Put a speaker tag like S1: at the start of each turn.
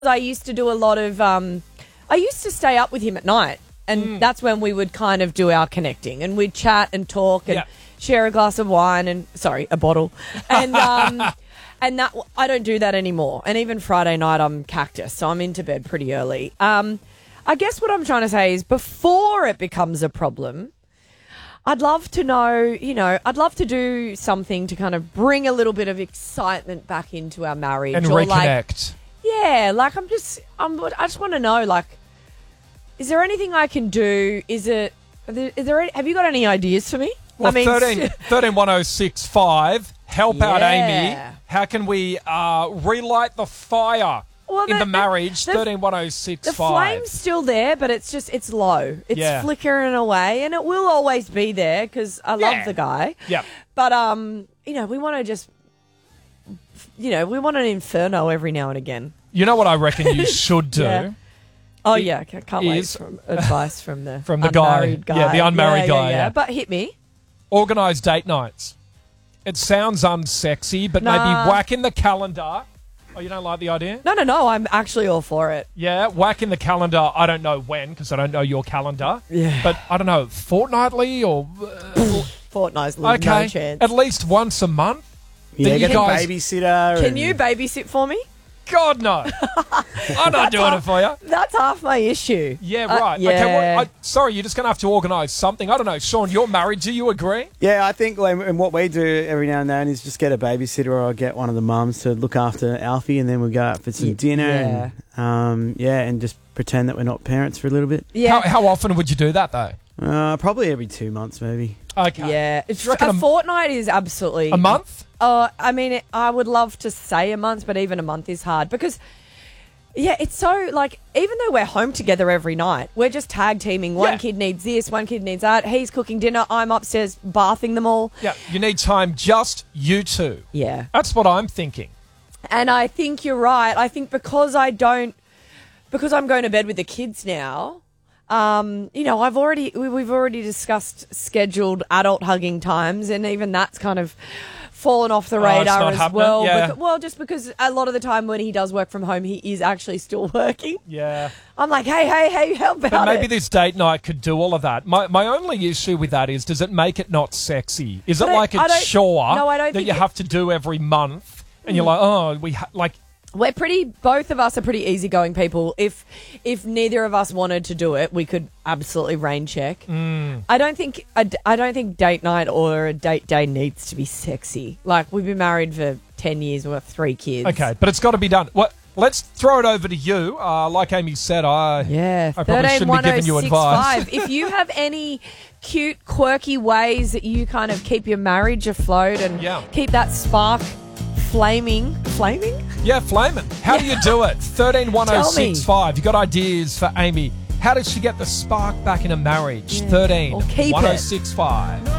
S1: I used to do a lot of, I used to stay up with him at night, and that's when we would kind of do our connecting, and we'd chat and talk and share a glass of wine and, a bottle. And, and that, I don't do that anymore. And even Friday night, I'm cactus, so I'm into bed pretty early. I guess what I'm trying to say is before it becomes a problem, I'd love to know, I'd love to do something to kind of bring a little bit of excitement back into our marriage.
S2: And
S1: or
S2: reconnect.
S1: I just want to know, is there anything I can do? Have you got any ideas for me?
S2: Well, 131065, help out Amy. How can we relight the fire in the marriage? 131065.
S1: The flame's still there, but it's low. It's flickering away, and it will always be there because I love the guy.
S2: Yeah.
S1: But, we want to we want an inferno every now and again.
S2: You know what I reckon you should do?
S1: Oh, I can't wait for advice from the
S2: unmarried guy. Yeah, the unmarried guy.
S1: Yeah. But hit me.
S2: Organise date nights. It sounds unsexy, but maybe whack in the calendar. Oh, you don't like the idea?
S1: No. I'm actually all for it.
S2: Yeah, whack in the calendar. I don't know when because I don't know your calendar.
S1: Yeah.
S2: But I don't know, fortnightly or...
S1: fortnightly,
S2: okay.
S1: No chance.
S2: At least once a month.
S3: Yeah, get a babysitter.
S1: Can you babysit for me?
S2: God, no. I'm not doing it for you.
S1: That's half my issue.
S2: Yeah, right. Okay, sorry, you're just going to have to organise something. I don't know. Sean, you're married. Do you agree?
S3: Yeah, I think and what we do every now and then is just get a babysitter or get one of the mums to look after Alfie, and then we go out for some dinner and just pretend that we're not parents for a little bit.
S2: Yeah. How often would you do that, though?
S3: Probably every 2 months, maybe.
S2: Okay.
S1: Yeah. A fortnight is absolutely...
S2: A month?
S1: I would love to say a month, but even a month is hard because, it's so, even though we're home together every night, we're just tag teaming. One kid needs this, one kid needs that. He's cooking dinner. I'm upstairs bathing them all.
S2: Yeah, you need time, just you two.
S1: Yeah.
S2: That's what I'm thinking.
S1: And I think you're right. I think because I'm going to bed with the kids now, we've already discussed scheduled adult hugging times, and even that's kind of fallen off the radar as well.
S2: Yeah.
S1: Just because a lot of the time when he does work from home, he is actually still working.
S2: Yeah.
S1: I'm like, hey, how about
S2: But maybe this date night could do all of that. My only issue with that is, does it make it not sexy? Is it like it's chore that you have to do every month? And you're like,
S1: both of us are pretty easygoing people. If neither of us wanted to do it, we could absolutely rain check. I don't think date night or a date day needs to be sexy. We've been married for 10 years, we have 3 kids.
S2: Okay, but it's got to be done. Let's throw it over to you. Like Amy said, I probably shouldn't be giving you advice.
S1: If you have any cute, quirky ways that you kind of keep your marriage afloat and keep that spark flaming?
S2: Yeah, flaming. How do you do it? 131065. You got ideas for Amy? How does she get the spark back in a marriage? 131065.